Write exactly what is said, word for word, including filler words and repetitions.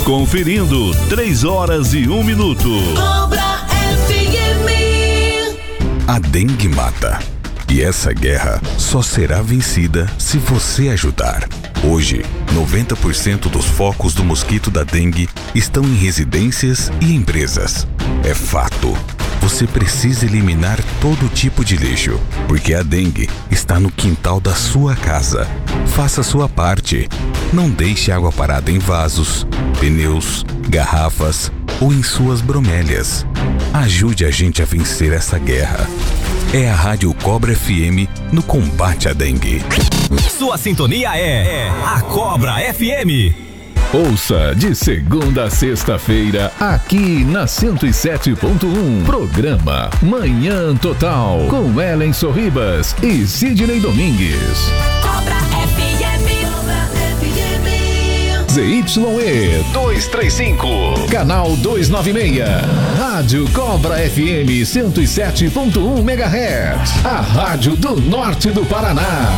Conferindo, três horas e um minuto. Cobra F M. A dengue mata. E essa guerra só será vencida se você ajudar. Hoje, noventa por cento dos focos do mosquito da dengue estão em residências e empresas. É fato. Você precisa eliminar todo tipo de lixo, porque a dengue está no quintal da sua casa. Faça sua parte. Não deixe água parada em vasos, pneus, garrafas ou em suas bromélias. Ajude a gente a vencer essa guerra. É a Rádio Cobra F M no combate à dengue. Sua sintonia é, é a Cobra F M. Ouça de segunda a sexta-feira aqui na cento e sete ponto um. Programa Manhã Total com Ellen Sorribas e Sidney Domingues. Cobra F M. Cobra F M. Z Y E duzentos e trinta e cinco, canal duzentos e noventa e seis, Rádio Cobra F M cento e sete ponto um megahertz, a rádio do norte do Paraná.